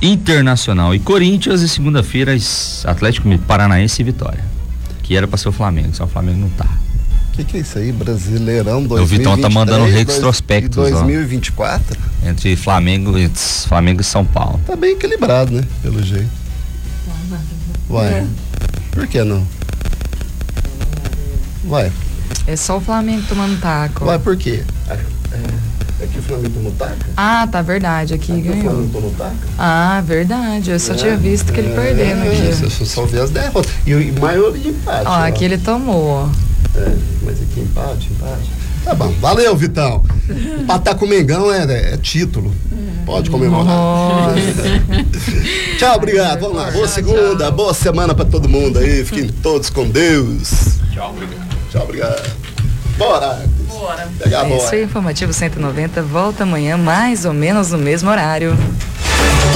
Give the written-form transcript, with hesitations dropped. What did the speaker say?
Internacional e Corinthians, e segunda-feira Atlético Paranaense e Vitória, que era pra ser o Flamengo, só o Flamengo não tá. Que é isso aí, Brasileirão 2023? O Vitão tá mandando retrospectos, 2024? Entre Flamengo e São Paulo. Tá bem equilibrado, né? Pelo jeito. Uai, por que não? Uai. É só o Flamengo tomando taco. Uai, por quê? Aqui o Flamengo tomou taco? Ah, tá, verdade, aqui ganhou. O Flamengo tomou taco? Ah, verdade, eu só tinha visto que ele perdendo aqui. Eu só vi as derrotas. E maioria empate. Ó, aqui ele tomou. Mas aqui empate. Tá bom, valeu, Vitão. Empatar com o Mengão é título. Pode comemorar. Tchau, obrigado. Vamos lá. Boa segunda, boa semana pra todo mundo aí. Fiquem todos com Deus. Tchau, obrigado. Bora. Bora. Pegar a bola. Isso aí, Informativo 190 volta amanhã, mais ou menos no mesmo horário.